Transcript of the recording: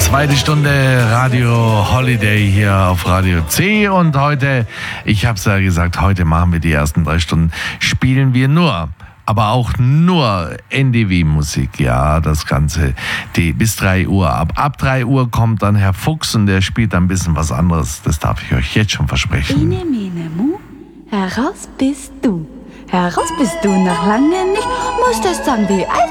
Zweite Stunde Radio Holiday hier auf Radio C und heute, ich habe es ja gesagt, heute machen wir die ersten 3 Stunden, spielen wir nur, aber auch nur NDW-Musik, ja, das Ganze bis 3 Uhr. Ab 3 Uhr kommt dann Herr Fuchs und der spielt dann ein bisschen was anderes, das darf ich euch jetzt schon versprechen. Ine, mine, mu, heraus bist du noch lange nicht, musstest sagen, wie alt